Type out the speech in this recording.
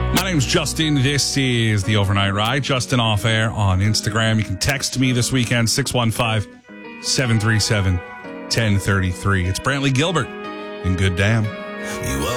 My name's Justin. This is the Overnight Ride. Justin Off Air on Instagram. You can text me this weekend, 615-737-1033. It's Brantley Gilbert in Good Damn.